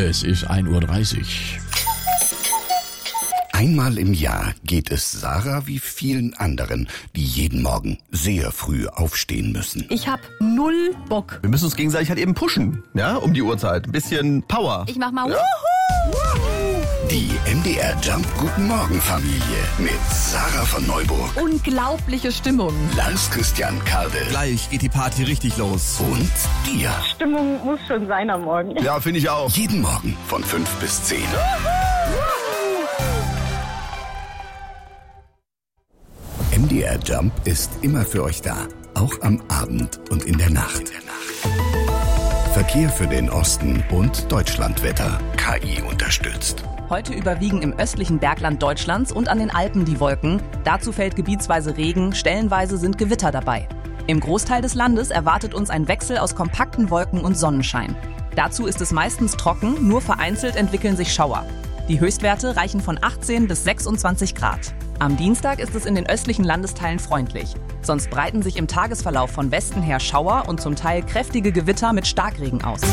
Es ist 1:30 Uhr. Einmal im Jahr geht es Sarah wie vielen anderen, die jeden Morgen sehr früh aufstehen müssen. Ich hab 0 Bock. Wir müssen uns gegenseitig halt eben pushen, ja, um die Uhrzeit. Ein bisschen Power. Ich mach mal Die MDR Jump Guten Morgen Familie mit Sarah von Neuburg, Unglaubliche Stimmung. Lars Christian Karde Gleich geht die Party richtig los. und dir. Stimmung muss schon sein am Morgen. Ja, finde ich auch. Jeden Morgen von 5 bis 10. MDR Jump ist immer für euch da, auch am Abend und in der Nacht. Verkehr für den Osten und Deutschlandwetter. KI unterstützt. Heute überwiegen im östlichen Bergland Deutschlands und an den Alpen die Wolken. Dazu fällt gebietsweise Regen, stellenweise sind Gewitter dabei. Im Großteil des Landes erwartet uns ein Wechsel aus kompakten Wolken und Sonnenschein. Dazu ist es meistens trocken, nur vereinzelt entwickeln sich Schauer. Die Höchstwerte reichen von 18 bis 26 Grad. Am Dienstag ist es in den östlichen Landesteilen freundlich. Sonst breiten sich im Tagesverlauf von Westen her Schauer und zum Teil kräftige Gewitter mit Starkregen aus.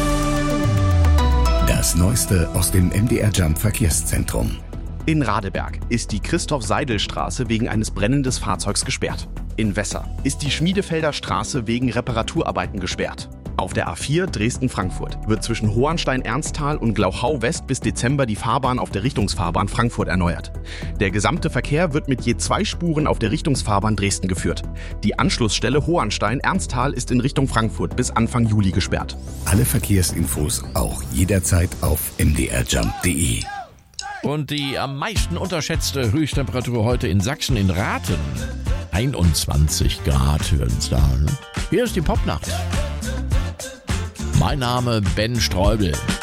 Das Neueste aus dem MDR Jump Verkehrszentrum. In Radeberg ist die Christoph-Seidel-Straße wegen eines brennenden Fahrzeugs gesperrt. In Wesser ist die Schmiedefelder Straße wegen Reparaturarbeiten gesperrt. Auf der A4 Dresden-Frankfurt wird zwischen Hohenstein-Ernsthal und Glauchau-West bis Dezember die Fahrbahn auf der Richtungsfahrbahn Frankfurt erneuert. Der gesamte Verkehr wird mit je 2 Spuren auf der Richtungsfahrbahn Dresden geführt. Die Anschlussstelle Hohenstein-Ernsthal ist in Richtung Frankfurt bis Anfang Juli gesperrt. Alle Verkehrsinfos auch jederzeit auf mdrjump.de. Und die am meisten unterschätzte Höchsttemperatur heute in Sachsen, in Rathen. 21 Grad, würden es da. Hier ist die Popnacht. Mein Name Ben Streubel.